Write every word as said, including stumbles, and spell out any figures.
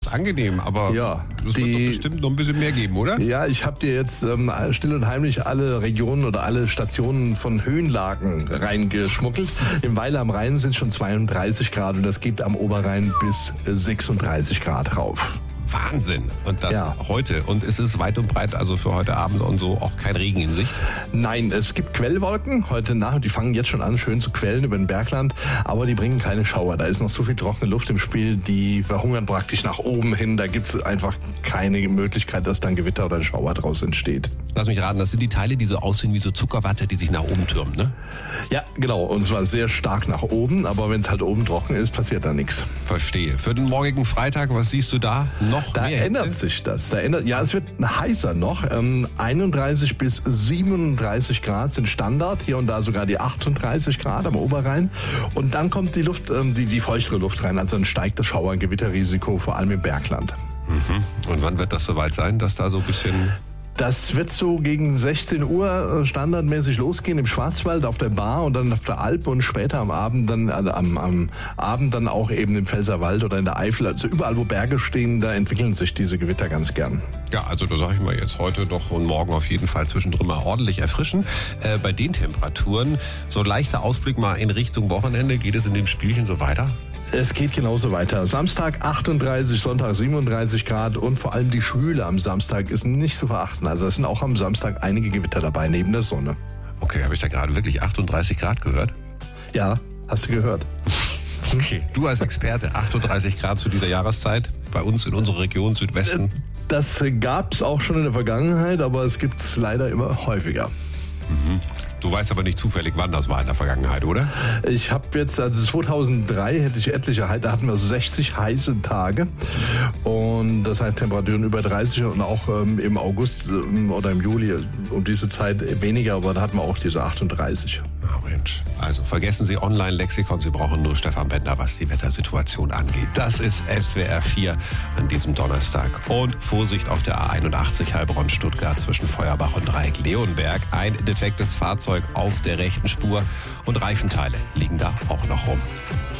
angenehm, aber Ja, es wird die- doch bestimmt noch ein bisschen mehr geben, oder? Ja, ich habe dir jetzt ähm, still und heimlich alle Regionen oder alle Stationen von Höhenlagen reingeschmuggelt. Im Weiler am Rhein sind schon zweiunddreißig Grad und das geht am Oberrhein bis sechsunddreißig Grad rauf. Wahnsinn. Und das Ja. heute. Und es ist weit und breit, also für heute Abend und so, auch kein Regen in Sicht. Nein, es gibt Quellwolken heute Nacht. Die fangen jetzt schon an, schön zu quellen über den Bergland. Aber die bringen keine Schauer. Da ist noch so viel trockene Luft im Spiel. Die verhungern praktisch nach oben hin. Da gibt es einfach keine Möglichkeit, dass dann Gewitter oder ein Schauer draus entsteht. Lass mich raten, das sind die Teile, die so aussehen wie so Zuckerwatte, die sich nach oben türmen, ne? Ja, genau. Und zwar sehr stark nach oben. Aber wenn es halt oben trocken ist, passiert da nichts. Verstehe. Für den morgigen Freitag, was siehst du da? Noch Da mehr ändert Hitze? sich das. Da ändert, ja, es wird heißer noch. Ähm, einunddreißig bis siebenunddreißig Grad sind Standard. Hier und da sogar die achtunddreißig Grad am Oberrhein. Und dann kommt die Luft, ähm, die, die feuchtere Luft rein. Also dann steigt das Schauer- und Gewitterrisiko, vor allem im Bergland. Mhm. Und wann wird das soweit sein, dass da so ein bisschen... Das wird so gegen sechzehn Uhr standardmäßig losgehen im Schwarzwald auf der Bar und dann auf der Alp und später am Abend dann also am, am Abend dann auch eben im Pfälzerwald oder in der Eifel. Also überall, wo Berge stehen, da entwickeln sich diese Gewitter ganz gern. Ja, also da sage ich mal jetzt heute doch und morgen auf jeden Fall zwischendrin mal ordentlich erfrischen. Äh, bei den Temperaturen, so ein leichter Ausblick mal in Richtung Wochenende, geht es in den Spielchen so weiter? Es geht genauso weiter. Samstag achtunddreißig, Sonntag siebenunddreißig Grad und vor allem die Schwüle am Samstag ist nicht zu verachten. Also es sind auch am Samstag einige Gewitter dabei, neben der Sonne. Okay, habe ich da gerade wirklich achtunddreißig Grad gehört? Ja, hast du gehört. Okay. Du als Experte, achtunddreißig Grad zu dieser Jahreszeit, bei uns in unserer Region Südwesten. Das gab's auch schon in der Vergangenheit, aber es gibt's leider immer häufiger. Du weißt aber nicht zufällig, wann das war in der Vergangenheit, oder? Ich habe jetzt, also zweitausenddrei hätte ich etliche, da hatten wir sechzig heiße Tage und das heißt Temperaturen über dreißig und auch ähm, im August ähm, oder im Juli um diese Zeit weniger, aber da hatten wir auch diese achtunddreißig. Oh Mensch. Also vergessen Sie Online-Lexikon, Sie brauchen nur Stefan Bender, was die Wettersituation angeht. Das ist S W R vier an diesem Donnerstag. Und Vorsicht auf der A einundachtzig Heilbronn-Stuttgart zwischen Feuerbach und Dreieck-Leonberg. Ein defektes Fahrzeug auf der rechten Spur und Reifenteile liegen da auch noch rum.